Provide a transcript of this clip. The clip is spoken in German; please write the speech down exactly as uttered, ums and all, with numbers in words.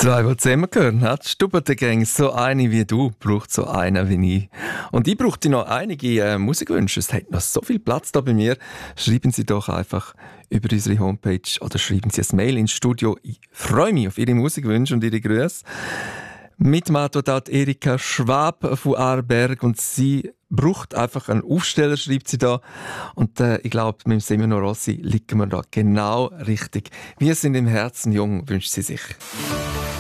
Zwei, die zusammengehören, hat Stuberte Gang. So eine wie du braucht so eine wie ich. Und ich brauchte noch einige äh, Musikwünsche. Es hat noch so viel Platz da bei mir. Schreiben Sie doch einfach über unsere Homepage oder schreiben Sie ein Mail ins Studio. Ich freue mich auf Ihre Musikwünsche und Ihre Grüße. Mitmacht dort Erika Schwab von Aarberg und sie braucht einfach einen Aufsteller, schreibt sie da. Und äh, ich glaube, mit dem Semino Rossi liegen wir da genau richtig. Wir sind im Herzen jung, wünscht sie sich.